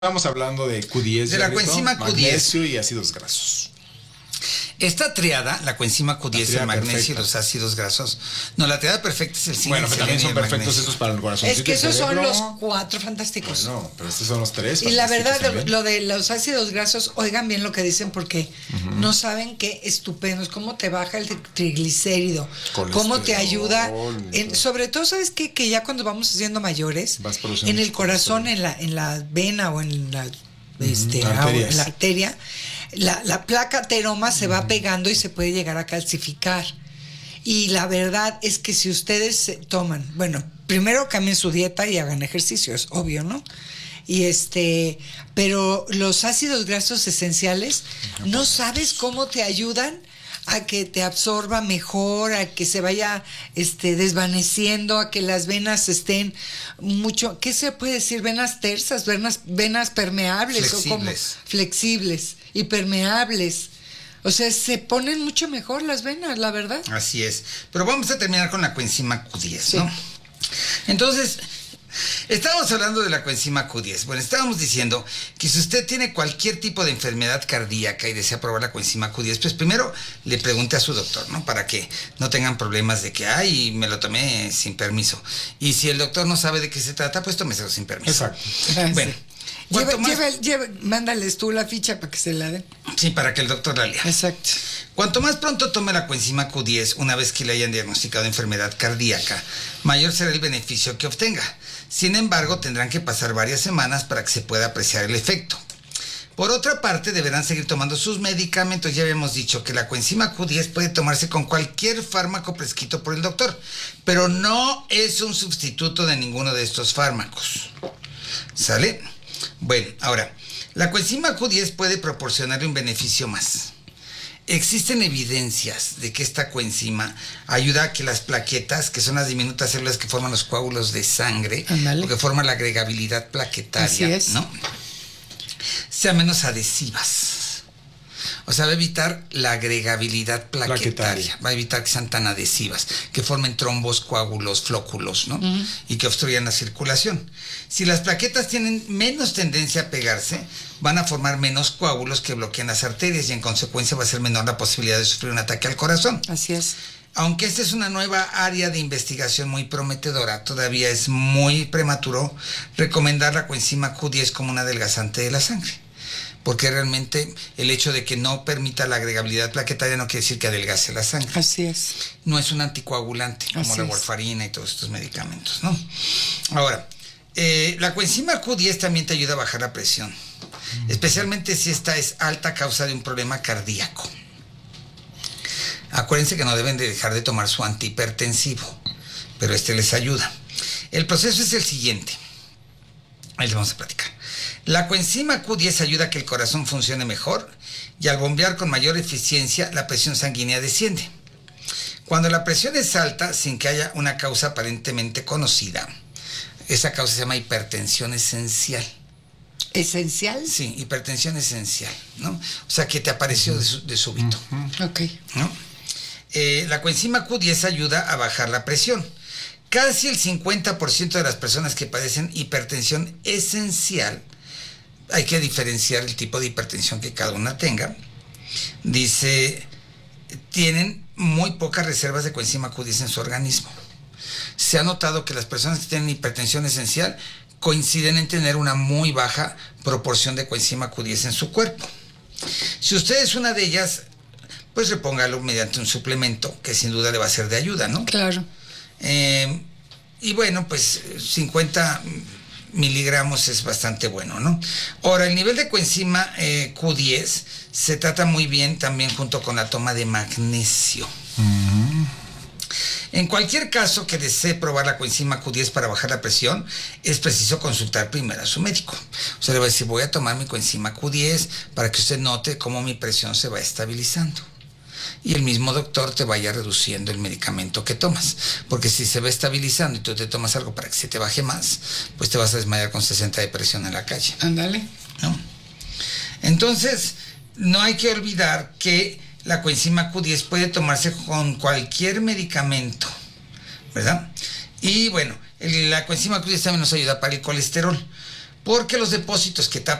Estamos hablando de Q10, de la coenzima Q10, magnesio y ácidos grasos. Esta triada, la coenzima Q10, el magnesio perfecta. Y los ácidos grasos. No, la triada perfecta es el zinc. Bueno, pero también son perfectos estos para el corazón. Es que esos son los 4 fantásticos. Bueno, pero estos son los 3. Y la verdad, lo de los ácidos grasos, oigan bien lo que dicen porque no saben qué estupendo es, cómo te baja el triglicérido, cómo te ayuda. Sobre todo, ¿sabes qué? Que ya cuando vamos siendo mayores, en el corazón, en la vena o en la arteria, la placa ateroma se va pegando y se puede llegar a calcificar. Y la verdad es que si ustedes toman, bueno, primero cambien su dieta y hagan ejercicio, es obvio, ¿no? Pero los ácidos grasos esenciales, no sabes cómo te ayudan a que te absorba mejor, a que se vaya desvaneciendo, a que las venas estén mucho, ¿qué se puede decir? Venas tersas, venas permeables, flexibles. O como flexibles y permeables. O sea, se ponen mucho mejor las venas, la verdad. Así es. Pero vamos a terminar con la coenzima Q10, sí. ¿No? Entonces, estábamos hablando de la coenzima Q10. Bueno, estábamos diciendo que si usted tiene cualquier tipo de enfermedad cardíaca y desea probar la coenzima Q10, pues primero le pregunte a su doctor, ¿no? Para que no tengan problemas de que, ay, me lo tomé sin permiso. Y si el doctor no sabe de qué se trata, pues tómeselo sin permiso. Exacto. Bueno. Mándales tú la ficha para que se la den. Sí, para que el doctor la lea. Exacto. Cuanto más pronto tome la coenzima Q10, una vez que le hayan diagnosticado enfermedad cardíaca, mayor será el beneficio que obtenga. Sin embargo, tendrán que pasar varias semanas para que se pueda apreciar el efecto. Por otra parte, deberán seguir tomando sus medicamentos. Ya habíamos dicho que la coenzima Q10 puede tomarse con cualquier fármaco prescrito por el doctor, pero no es un sustituto de ninguno de estos fármacos. ¿Sale? Bueno, ahora, la coenzima Q10 puede proporcionarle un beneficio más. Existen evidencias de que esta coenzima ayuda a que las plaquetas, que son las diminutas células que forman los coágulos de sangre, o que forman la agregabilidad plaquetaria, ¿no?, sean menos adhesivas. O sea, va a evitar la agregabilidad plaquetaria. Va a evitar que sean tan adhesivas, que formen trombos, coágulos, flóculos, ¿no? Y que obstruyan la circulación. Si las plaquetas tienen menos tendencia a pegarse, van a formar menos coágulos que bloquean las arterias y en consecuencia va a ser menor la posibilidad de sufrir un ataque al corazón. Así es. Aunque esta es una nueva área de investigación muy prometedora, todavía es muy prematuro recomendar la coenzima Q10 como un adelgazante de la sangre. Porque realmente el hecho de que no permita la agregabilidad plaquetaria no quiere decir que adelgace la sangre. Así es. No es un anticoagulante como la warfarina y todos estos medicamentos, ¿no? Ahora, la coenzima Q10 también te ayuda a bajar la presión, especialmente si esta es alta a causa de un problema cardíaco. Acuérdense que no deben de dejar de tomar su antihipertensivo, pero les ayuda. El proceso es el siguiente. Ahí les vamos a platicar. La coenzima Q10 ayuda a que el corazón funcione mejor y al bombear con mayor eficiencia, la presión sanguínea desciende. Cuando la presión es alta, sin que haya una causa aparentemente conocida, esa causa se llama hipertensión esencial. ¿Esencial? Sí, hipertensión esencial, ¿no? O sea, que te apareció de súbito. Ok. ¿No? La coenzima Q10 ayuda a bajar la presión. Casi el 50% de las personas que padecen hipertensión esencial, hay que diferenciar el tipo de hipertensión que cada una tenga, dice, tienen muy pocas reservas de coenzima Q10 en su organismo. Se ha notado que las personas que tienen hipertensión esencial coinciden en tener una muy baja proporción de coenzima Q10 en su cuerpo. Si usted es una de ellas, pues repóngalo mediante un suplemento que sin duda le va a ser de ayuda, ¿no? Claro. Y bueno, pues 50 miligramos es bastante bueno, ¿no? Ahora, el nivel de coenzima Q10 se trata muy bien también junto con la toma de magnesio. En cualquier caso que desee probar la coenzima Q10 para bajar la presión, es preciso consultar primero a su médico. O sea, le va a decir, voy a tomar mi coenzima Q10 para que usted note cómo mi presión se va estabilizando. Y el mismo doctor te vaya reduciendo el medicamento que tomas. Porque si se va estabilizando y tú te tomas algo para que se te baje más, pues te vas a desmayar con 60 de presión en la calle. Ándale. ¿No? Entonces, no hay que olvidar que la coenzima Q10 puede tomarse con cualquier medicamento, ¿verdad? Y bueno, la coenzima Q10 también nos ayuda para el colesterol. porque los depósitos que tapan